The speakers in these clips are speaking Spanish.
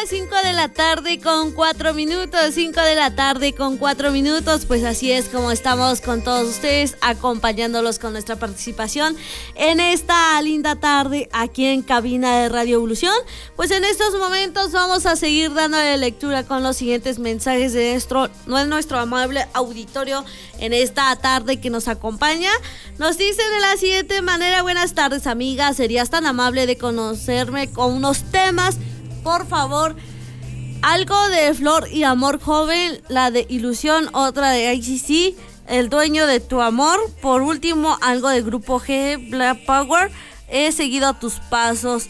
las 5 de la tarde con 4 minutos, 5 de la tarde con 4 minutos, pues así es como estamos con todos ustedes, acompañándolos con nuestra participación en esta linda tarde aquí en cabina de Radio Evolución. Pues en estos momentos vamos a seguir dándole lectura con los siguientes mensajes de nuestro amable auditorio en esta tarde que nos acompaña. Nos dicen de la siguiente manera: buenas tardes, amiga, serías tan amable de conocerme con unos temas, por favor. Algo de Flor y Amor Joven, la de Ilusión, otra de ICC, El Dueño de tu Amor, por último algo de Grupo G, Black Power, He seguido tus pasos.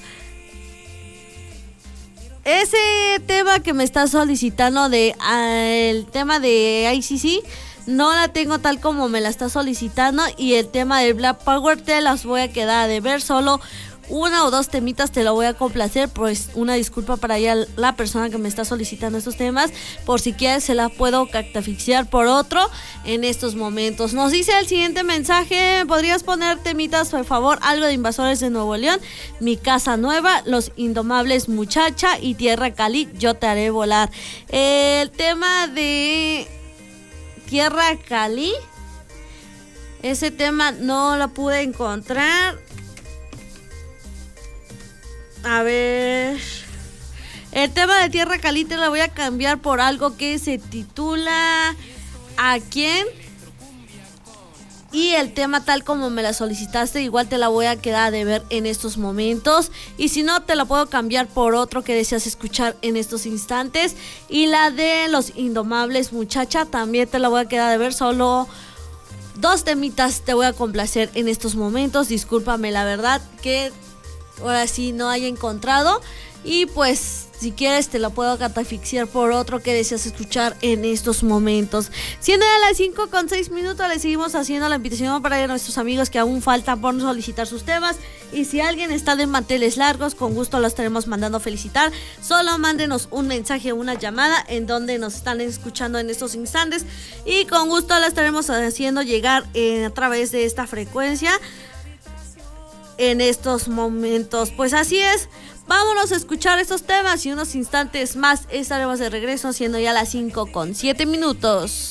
Ese tema que me está solicitando el tema de ICC, no la tengo tal como me la está solicitando, y el tema de Black Power te las voy a quedar a deber, solo una o dos temitas te lo voy a complacer, pues una disculpa para ella, la persona que me está solicitando estos temas, por si quieres se la puedo cactafixiar por otro en estos momentos. Nos dice el siguiente mensaje: ¿podrías poner temitas, por favor? Algo de Invasores de Nuevo León, Mi Casa Nueva, Los Indomables Muchacha y Tierra Cali, Yo te haré volar. El tema de Tierra Cali, ese tema no lo pude encontrar. A ver, el tema de Tierra Caliente la voy a cambiar por algo que se titula ¿A quién? Y el tema tal como me la solicitaste, igual te la voy a quedar de ver en estos momentos. Y si no, te la puedo cambiar por otro que deseas escuchar en estos instantes. Y la de Los Indomables Muchacha también te la voy a quedar de ver, solo dos temitas te voy a complacer en estos momentos. Discúlpame, la verdad que ahora sí no haya encontrado, y pues si quieres te lo puedo catafixiar por otro que deseas escuchar en estos momentos. Siendo a las 5 con 6 minutos, le seguimos haciendo la invitación para nuestros amigos que aún faltan por solicitar sus temas, y si alguien está de manteles largos, con gusto los estaremos mandando a felicitar. Solo mándenos un mensaje o una llamada en donde nos están escuchando en estos instantes, y con gusto la estaremos haciendo llegar a través de esta frecuencia en estos momentos. Pues así es, vámonos a escuchar estos temas y unos instantes más estaremos de regreso, siendo ya las 5 con 7 minutos.